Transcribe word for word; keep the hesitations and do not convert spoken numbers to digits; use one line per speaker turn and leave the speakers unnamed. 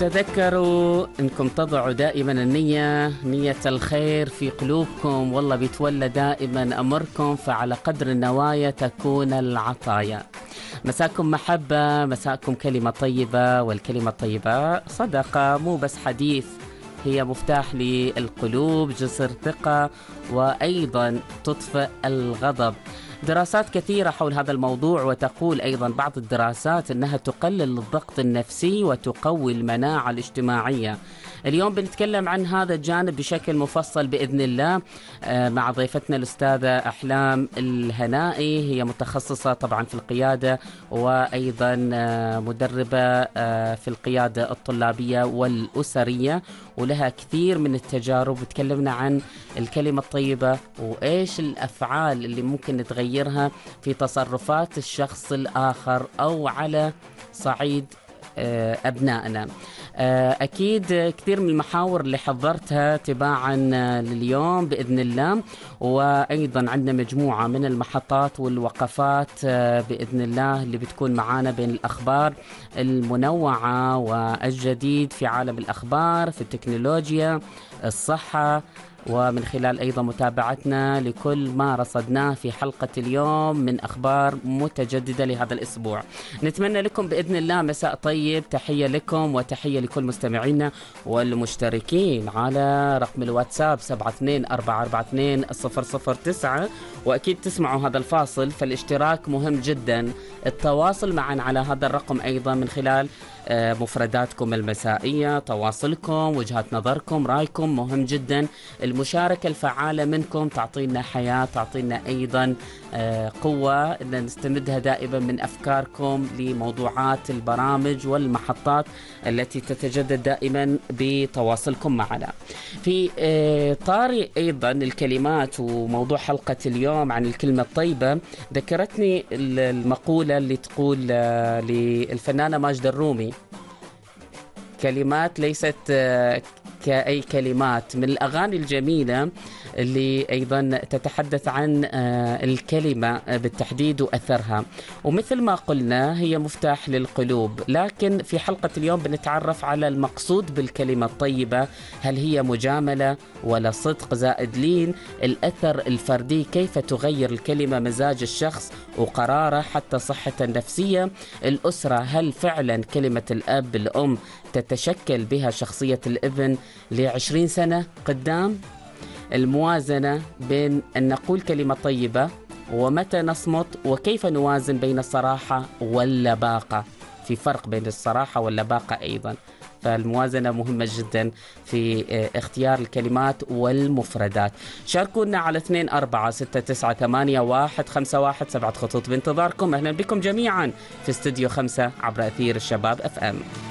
تذكروا انكم تضعوا دائما النية نية الخير في قلوبكم، والله بيتولى دائما امركم، فعلى قدر النوايا تكون العطايا. مساكم محبة، مساكم كلمة طيبة، والكلمة الطيبة صدقة مو بس حديث، هي مفتاح للقلوب، جسر ثقة، وأيضا تطفئ الغضب. دراسات كثيرة حول هذا الموضوع، وتقول أيضا بعض الدراسات أنها تقلل الضغط النفسي وتقوي المناعة الاجتماعية. اليوم بنتكلم عن هذا الجانب بشكل مفصل بإذن الله مع ضيفتنا الأستاذة أحلام الهنائي، هي متخصصة طبعا في القيادة، وأيضا مدربة في القيادة الطلابية والأسرية، ولها كثير من التجارب. تكلمنا عن الكلمة الطيبة وإيش الأفعال اللي ممكن نتغيرها في تصرفات الشخص الآخر أو على صعيد أبنائنا. أكيد كثير من المحاور اللي حضرتها تباعا لليوم بإذن الله، وأيضا عندنا مجموعة من المحطات والوقفات بإذن الله اللي بتكون معانا بين الأخبار المنوعة والجديد في عالم الأخبار، في التكنولوجيا، الصحة، ومن خلال أيضا متابعتنا لكل ما رصدناه في حلقة اليوم من أخبار متجددة لهذا الأسبوع. نتمنى لكم بإذن الله مساء طيب. تحية لكم وتحية لكل مستمعينا والمشتركين على رقم الواتساب سبعة اثنين أربعة أربعة اثنين صفر صفر تسعة، وأكيد تسمعوا هذا الفاصل، فالاشتراك مهم جدا. التواصل معنا على هذا الرقم أيضا من خلال مفرداتكم المسائية، تواصلكم، وجهات نظركم، رأيكم مهم جدا. المشاركة الفعالة منكم تعطينا حياة، تعطينا أيضا قوة أن نستمدها دائما من أفكاركم لموضوعات البرامج والمحطات التي تتجدد دائما بتواصلكم معنا. في طارئ أيضا الكلمات وموضوع حلقة اليوم عن الكلمة الطيبة، ذكرتني المقولة اللي تقول للفنانة ماجدة الرومي: كلمات ليست كأي كلمات، من الأغاني الجميلة اللي أيضا تتحدث عن الكلمة بالتحديد وأثرها. ومثل ما قلنا هي مفتاح للقلوب، لكن في حلقة اليوم بنتعرف على المقصود بالكلمة الطيبة. هل هي مجاملة ولا صدق زائد لين؟ الأثر الفردي، كيف تغير الكلمة مزاج الشخص وقراره حتى صحته النفسية؟ الأسرة، هل فعلا كلمة الأب الأم تتشكل بها شخصية الابن لعشرين سنة قدام؟ الموازنة بين أن نقول كلمة طيبة ومتى نصمت، وكيف نوازن بين الصراحة واللباقة، في فرق بين الصراحة واللباقة أيضا، فالموازنة مهمة جدا في اختيار الكلمات والمفردات. شاركونا على اثنين أربعة ستة تسعة ثمانية واحد خمسة واحد، سبعة خطوط بانتظاركم. أهلا بكم جميعا في استوديو خمسة عبر أثير الشباب أف أم.